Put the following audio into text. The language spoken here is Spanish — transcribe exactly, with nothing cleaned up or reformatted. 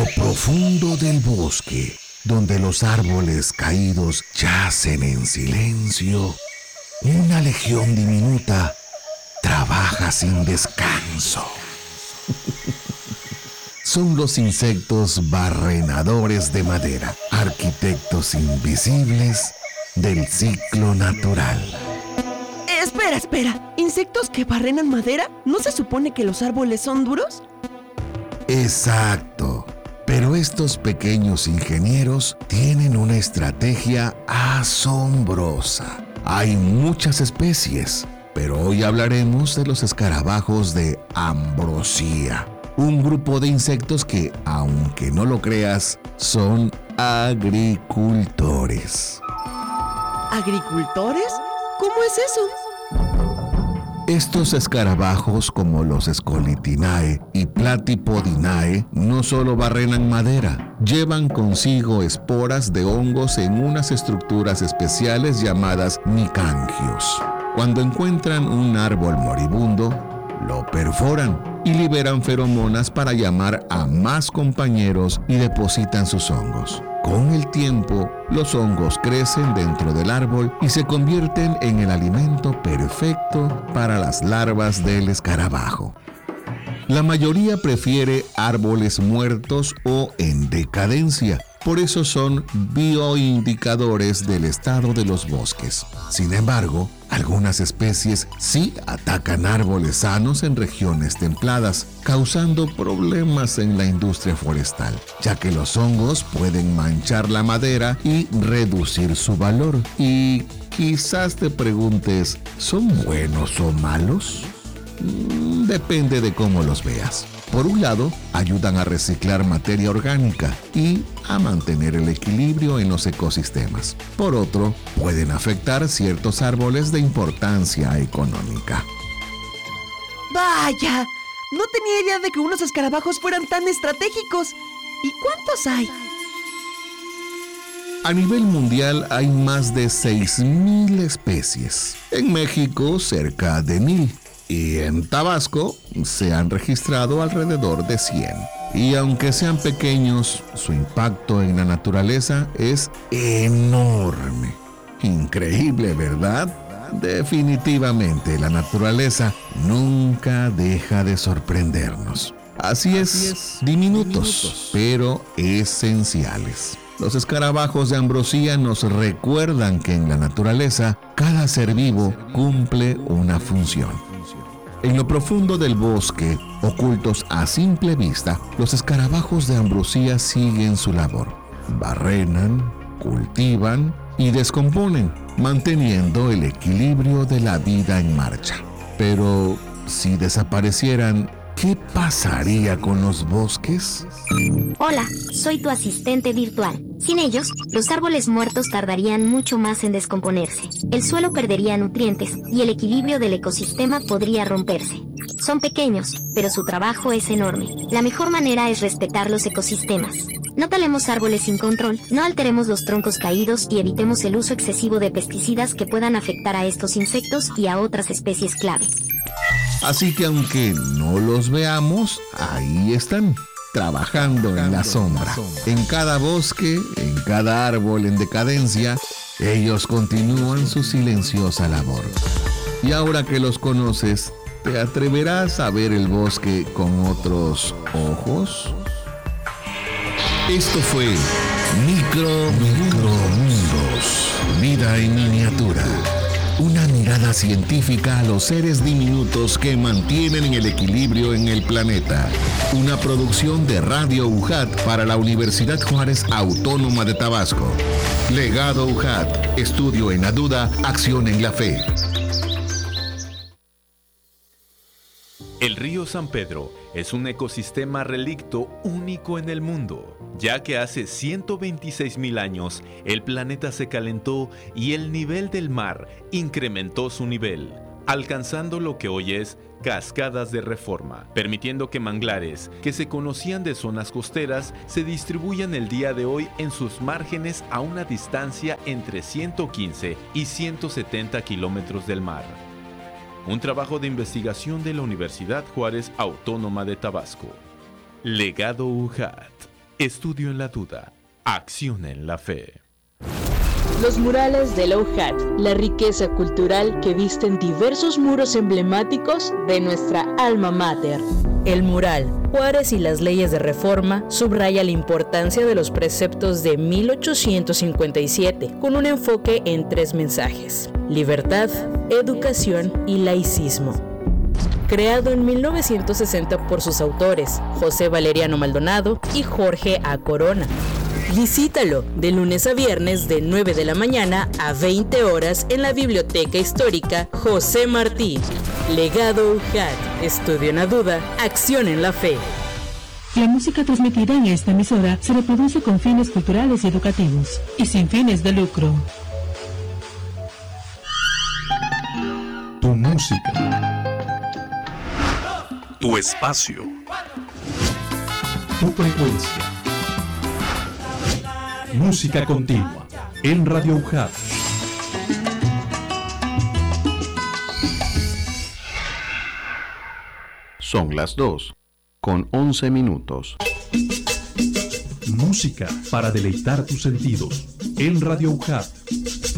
profundo del bosque, donde los árboles caídos yacen en silencio, una legión diminuta trabaja sin descanso. Son los insectos barrenadores de madera, arquitectos invisibles del ciclo natural. Espera, espera. ¿Insectos que barrenan madera? ¿No se supone que los árboles son duros? Exacto. Pero estos pequeños ingenieros tienen una estrategia asombrosa. Hay muchas especies, pero hoy hablaremos de los escarabajos de Ambrosía, un grupo de insectos que, aunque no lo creas, son agricultores. ¿Agricultores? ¿Cómo es eso? Estos escarabajos, como los Scolitinae y Platypodinae, no solo barrenan madera, llevan consigo esporas de hongos en unas estructuras especiales llamadas micangios. Cuando encuentran un árbol moribundo, lo perforan y liberan feromonas para llamar a más compañeros y depositan sus hongos. Con el tiempo, los hongos crecen dentro del árbol y se convierten en el alimento perfecto para las larvas del escarabajo. La mayoría prefiere árboles muertos o en decadencia, por eso son bioindicadores del estado de los bosques. Sin embargo, algunas especies sí atacan árboles sanos en regiones templadas, causando problemas en la industria forestal, ya que los hongos pueden manchar la madera y reducir su valor. Y quizás te preguntes, ¿son buenos o malos? Mm, depende de cómo los veas. Por un lado, ayudan a reciclar materia orgánica y a mantener el equilibrio en los ecosistemas. Por otro, pueden afectar ciertos árboles de importancia económica. ¡Vaya! No tenía idea de que unos escarabajos fueran tan estratégicos. ¿Y cuántos hay? A nivel mundial hay más de seis mil especies. En México, cerca de mil. Y en Tabasco se han registrado alrededor de cien. Y aunque sean pequeños, su impacto en la naturaleza es enorme. Increíble, ¿verdad? Definitivamente, la naturaleza nunca deja de sorprendernos. Así es, Así es diminutos, diminutos, pero esenciales. Los escarabajos de Ambrosía nos recuerdan que en la naturaleza cada ser vivo cumple una función. En lo profundo del bosque, ocultos a simple vista, los escarabajos de Ambrosía siguen su labor. Barrenan, cultivan y descomponen, manteniendo el equilibrio de la vida en marcha. Pero, si desaparecieran, ¿qué pasaría con los bosques? Hola, soy tu asistente virtual. Sin ellos, los árboles muertos tardarían mucho más en descomponerse. El suelo perdería nutrientes y el equilibrio del ecosistema podría romperse. Son pequeños, pero su trabajo es enorme. La mejor manera es respetar los ecosistemas. No talemos árboles sin control, no alteremos los troncos caídos y evitemos el uso excesivo de pesticidas que puedan afectar a estos insectos y a otras especies clave. Así que aunque no los veamos, ahí están, trabajando en la sombra. En cada bosque, en cada árbol en decadencia, ellos continúan su silenciosa labor. Y ahora que los conoces, ¿te atreverás a ver el bosque con otros ojos? Esto fue Micro Micromundos, vida en miniatura. Una mirada científica a los seres diminutos que mantienen el equilibrio en el planeta. Una producción de Radio U J A T para la Universidad Juárez Autónoma de Tabasco. Legado U J A T, estudio en la duda, acción en la fe. El río San Pedro es un ecosistema relicto único en el mundo, ya que hace ciento veintiséis mil años el planeta se calentó y el nivel del mar incrementó su nivel, alcanzando lo que hoy es Cascadas de Reforma, permitiendo que manglares que se conocían de zonas costeras se distribuyan el día de hoy en sus márgenes a una distancia entre ciento quince y ciento setenta kilómetros del mar. Un trabajo de investigación de la Universidad Juárez Autónoma de Tabasco. Legado U J A T. Estudio en la duda, acción en la fe. Los murales de la U J A T, la riqueza cultural que visten diversos muros emblemáticos de nuestra alma mater. El mural Juárez y las leyes de reforma subraya la importancia de los preceptos de mil ochocientos cincuenta y siete, con un enfoque en tres mensajes: libertad, educación y laicismo. Creado en mil novecientos sesenta por sus autores, José Valeriano Maldonado y Jorge A. Corona. Visítalo de lunes a viernes de nueve de la mañana a veinte horas en la Biblioteca Histórica José Martí. Legado U J A T, estudio en la duda, acción en la fe. La música transmitida en esta emisora se reproduce con fines culturales y educativos y sin fines de lucro. Tu música. Tu espacio. Tu frecuencia. Música continua en Radio U J A T. Son las dos, con once minutos. Música para deleitar tus sentidos en Radio U J A T.